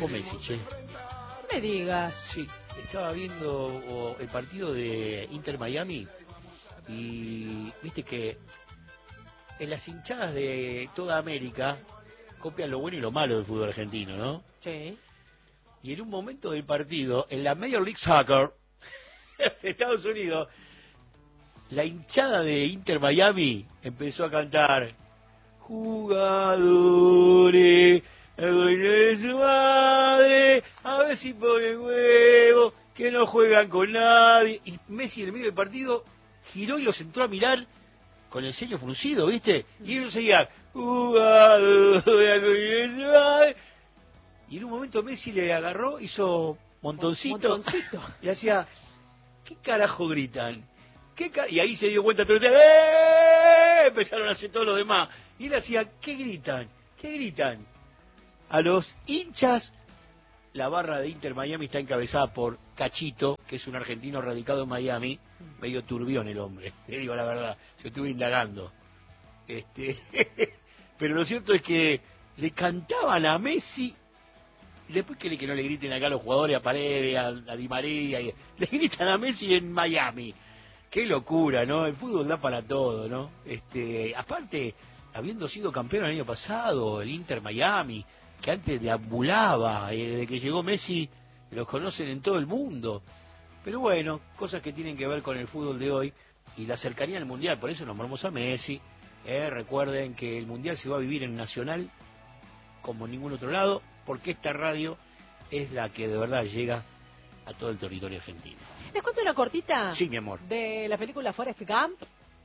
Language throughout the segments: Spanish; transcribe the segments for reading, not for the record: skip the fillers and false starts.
dejó Messi, che. Me digas. Sí, estaba viendo el partido de Inter Miami y viste que en las hinchadas de toda América copian lo bueno y lo malo del fútbol argentino, ¿no? Sí. Y en un momento del partido, en la Major League Soccer de Estados Unidos, la hinchada de Inter Miami empezó a cantar jugadores, de su madre, a ver si ponen huevo, que no juegan con nadie. Y Messi en el medio del partido giró y los entró a mirar con el ceño fruncido, ¿viste? Y ellos seguían, jugadores, de su madre. Y en un momento Messi le agarró, hizo montoncito, y hacía, ¿qué carajo gritan? Y ahí se dio cuenta, empezaron a hacer todos los demás. Y él hacía, ¿qué gritan? ¿Qué gritan? A los hinchas, la barra de Inter Miami está encabezada por Cachito, que es un argentino radicado en Miami, medio turbión el hombre, le digo la verdad, yo estuve indagando. Pero lo cierto es que le cantaban a Messi. Y después quiere que no le griten acá a los jugadores, a Paredes, a Di María, le gritan a Messi en Miami. Qué locura, ¿no? El fútbol da para todo, ¿no? Aparte, habiendo sido campeón el año pasado, el Inter Miami, que antes deambulaba, desde que llegó Messi, los conocen en todo el mundo. Pero bueno, cosas que tienen que ver con el fútbol de hoy y la cercanía al Mundial, por eso nombramos a Messi. Recuerden que el Mundial se va a vivir en Nacional como en ningún otro lado, porque esta radio es la que de verdad llega a todo el territorio argentino. ¿Les cuento una cortita? Sí, mi amor. De la película Forrest Gump.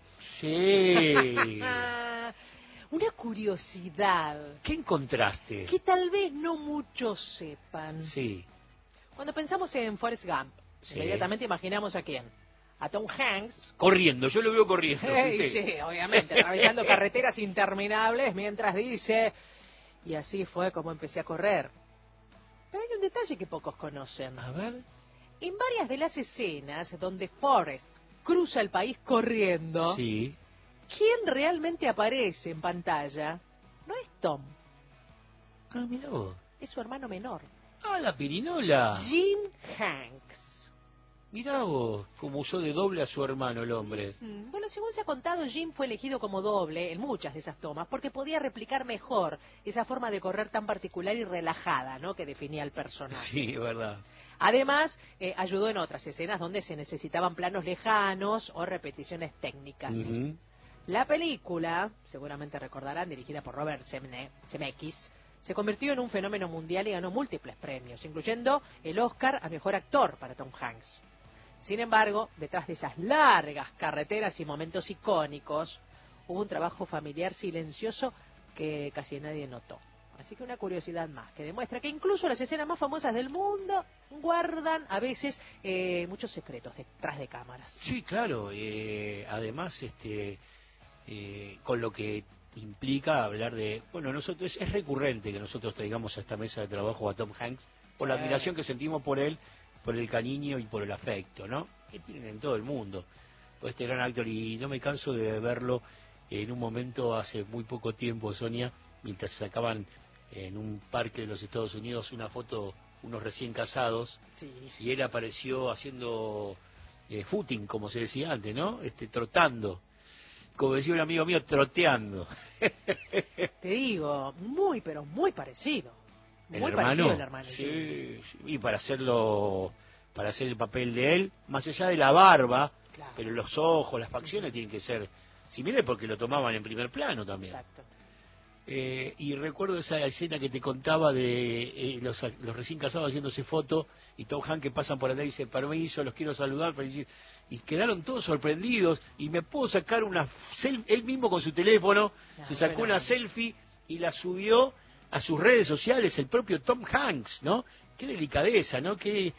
Sí. Una curiosidad. ¿Qué encontraste? Que tal vez no muchos sepan. Sí. Cuando pensamos en Forrest Gump, Sí. inmediatamente imaginamos a quién. A Tom Hanks. Corriendo, yo lo veo corriendo. Sí, obviamente, atravesando carreteras interminables mientras dice, y así fue como empecé a correr. Pero hay un detalle que pocos conocen. A ver. En varias de las escenas donde Forrest cruza el país corriendo, Sí. ¿quién realmente aparece en pantalla? No es Tom, Ah, mirá vos. es su hermano menor, Ah, la pirinola. Jim Hanks. Mirá vos, como usó de doble a su hermano el hombre. Bueno, según se ha contado, Jim fue elegido como doble en muchas de esas tomas porque podía replicar mejor esa forma de correr tan particular y relajada, ¿no?, que definía al personaje. Sí, es verdad. Además, ayudó en otras escenas donde se necesitaban planos lejanos o repeticiones técnicas. Uh-huh. La película, seguramente recordarán, dirigida por Robert Zemeckis, se convirtió en un fenómeno mundial y ganó múltiples premios, incluyendo el Oscar a Mejor Actor para Tom Hanks. Sin embargo, detrás de esas largas carreteras y momentos icónicos, hubo un trabajo familiar silencioso que casi nadie notó. Así que una curiosidad más, que demuestra que incluso las escenas más famosas del mundo guardan a veces muchos secretos detrás de cámaras. Sí, claro. Además, con lo que implica hablar de... Bueno, nosotros es recurrente que nosotros traigamos a esta mesa de trabajo a Tom Hanks por la admiración que sentimos por él, por el cariño y por el afecto, ¿no? Que tienen en todo el mundo. Por este gran actor, y no me canso de verlo en un momento hace muy poco tiempo, Sonia, mientras se sacaban en un parque de los Estados Unidos una foto, unos recién casados, Sí. Y él apareció haciendo footing, como se decía antes, ¿no? Trotando. Como decía un amigo mío, troteando. Te digo, muy, pero muy parecido. ¿El Muy hermano? parecido el hermano. Sí, sí. Y para hacer el papel de él, más allá de la barba, Claro. pero los ojos, las facciones tienen que ser similares porque lo tomaban en primer plano también. Exacto. Y recuerdo esa escena que te contaba de los recién casados haciéndose foto y Tom Hanks que pasan por allá y dice, permiso, los quiero saludar, y quedaron todos sorprendidos y me puedo sacar una selfie, él mismo con su teléfono, se sacó una selfie y la subió a sus redes sociales, el propio Tom Hanks, ¿no? Qué delicadeza, ¿no? Qué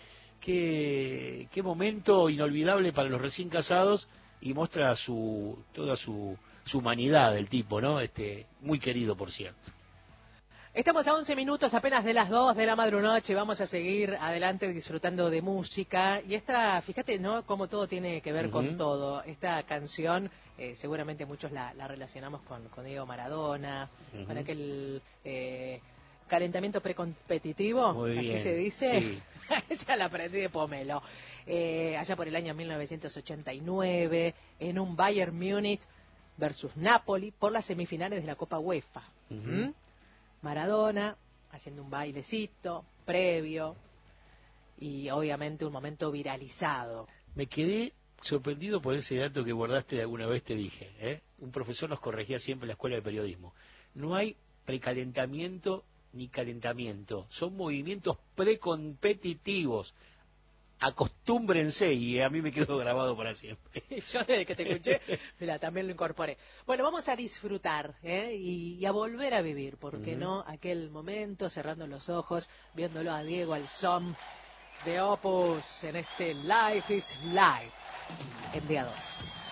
momento inolvidable para los recién casados y muestra toda su humanidad del tipo, ¿no? Muy querido, por cierto. Estamos a 11 minutos apenas de las 2 de la madrugada, vamos a seguir adelante disfrutando de música. Y fíjate, ¿no?, cómo todo tiene que ver con todo. Esta canción, seguramente muchos la relacionamos con Diego Maradona, con aquel calentamiento precompetitivo, Muy así bien, se dice. sí. Esa la aprendí de Pomelo. Allá por el año 1989, en un Bayern Múnich versus Napoli por las semifinales de la Copa UEFA. Ujú. Maradona haciendo un bailecito previo y obviamente un momento viralizado. Me quedé sorprendido por ese dato que guardaste de alguna vez, te dije. Un profesor nos corregía siempre en la escuela de periodismo. No hay precalentamiento ni calentamiento, son movimientos precompetitivos. Acostúmbrense, y a mí me quedó grabado para siempre. Yo desde que te escuché, mira, también lo incorporé. Bueno, vamos a disfrutar y a volver a vivir, ¿por qué no? Aquel momento, cerrando los ojos, viéndolo a Diego Alzón de Opus en este Life is Life en día 2.